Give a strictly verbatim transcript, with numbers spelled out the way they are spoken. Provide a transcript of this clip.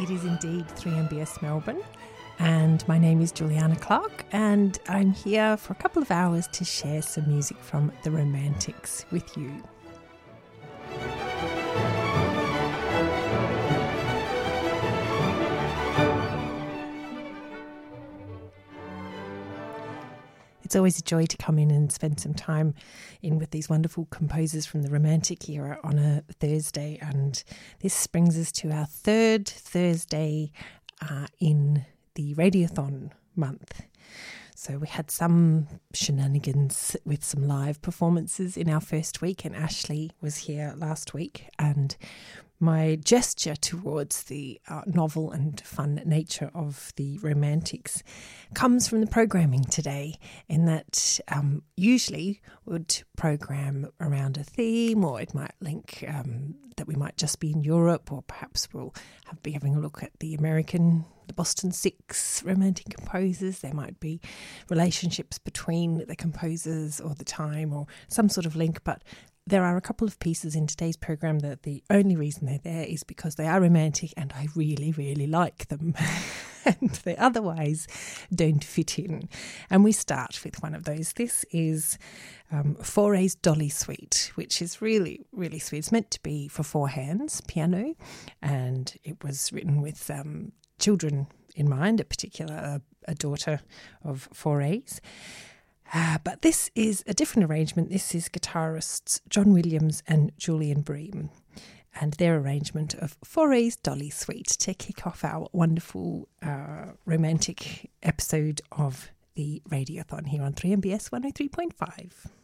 It is indeed three M B S Melbourne, and my name is Juliana Clark, and I'm here for a couple of hours to share some music from The Romantics with you. It's always a joy to come in and spend some time in with these wonderful composers from the Romantic era on a Thursday, and this brings us to our third Thursday uh, in the Radiothon month. So we had some shenanigans with some live performances in our first week, and Ashley was here last week, and my gesture towards the uh, novel and fun nature of the Romantics comes from the programming today, in that um, usually would program around a theme, or it might link um, that we might just be in Europe, or perhaps we'll have, be having a look at the American, the Boston Six Romantic composers. There might be relationships between the composers or the time, or some sort of link, but there are a couple of pieces in today's program that the only reason they're there is because they are romantic and I really, really like them. And they otherwise don't fit in. And we start with one of those. This is um, Fauré's Dolly Suite, which is really, really sweet. It's meant to be for four hands, piano, and it was written with um, children in mind, a particular uh, a daughter of Fauré's. Uh, but this is a different arrangement. This is guitarists John Williams and Julian Bream, and their arrangement of Fauré's Dolly Suite to kick off our wonderful uh, romantic episode of the Radiothon here on three M B S one oh three point five.